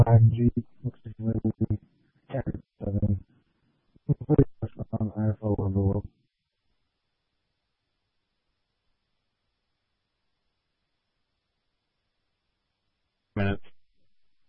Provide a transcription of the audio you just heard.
5G, approximately 10 to 7, pretty much on Earth all over the world. Minutes.